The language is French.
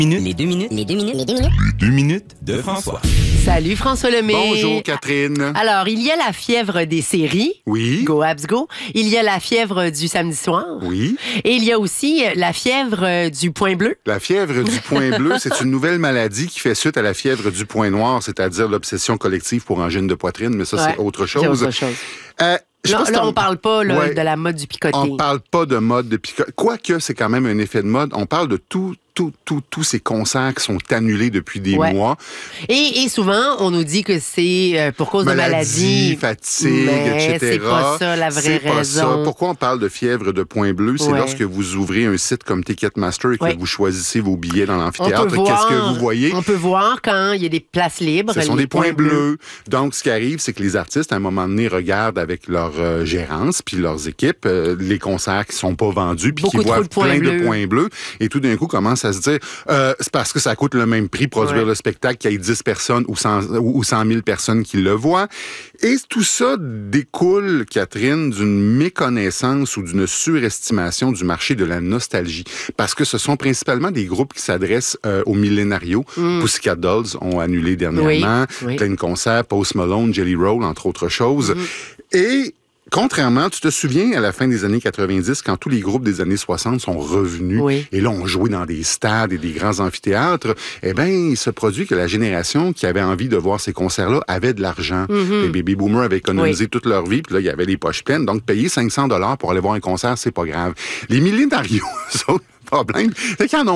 Les 2 minutes. Les 2 minutes. Les 2 minutes. Les 2 minutes de François. Salut François Lemay. Bonjour Catherine. Alors, il y a la fièvre des séries. Oui. Go Habs Go. Il y a la fièvre du samedi soir. Oui. Et il y a aussi la fièvre du point bleu. La fièvre du point bleu, c'est une nouvelle maladie qui fait suite à la fièvre du point noir, c'est-à-dire l'obsession collective pour angine de poitrine, mais ça, c'est autre chose. C'est autre chose. Là, on parle pas de la mode du picoté. On parle pas de mode de picoté. Quoique, c'est quand même un effet de mode. On parle de tous ces concerts qui sont annulés depuis des mois. Et souvent, on nous dit que c'est pour cause de maladies. Fatigue, etc. C'est pas ça la vraie raison. Pourquoi on parle de fièvre de point bleu? C'est lorsque vous ouvrez un site comme Ticketmaster et que vous choisissez vos billets dans l'amphithéâtre. Qu'est-ce que vous voyez? On peut voir quand il y a des places libres. Ce sont des points bleus. Donc, ce qui arrive, c'est que les artistes, à un moment donné, regardent avec leur gérance puis leurs équipes les concerts qui sont pas vendus puis qui voient plein de points bleus. Et tout d'un coup, commencent à se dire c'est parce que ça coûte le même prix produire le spectacle qu'il y ait 10 personnes ou 100 000 personnes qui le voient. Et tout ça découle, Catherine, d'une méconnaissance ou d'une surestimation du marché de la nostalgie. Parce que ce sont principalement des groupes qui s'adressent aux millénarios. Pussycat Dolls ont annulé dernièrement. Plein de concerts, Post Malone, Jelly Roll, entre autres choses. Et contrairement, tu te souviens, à la fin des années 90, quand tous les groupes des années 60 sont revenus, et là, on jouait dans des stades et des grands amphithéâtres, eh bien, il se produit que la génération qui avait envie de voir ces concerts-là avait de l'argent. Les baby boomers avaient économisé toute leur vie, puis là, il y avait les poches pleines. Donc, payer 500 $ pour aller voir un concert, c'est pas grave. Les millénarios, ça, le problème, c'est qu'ils en ont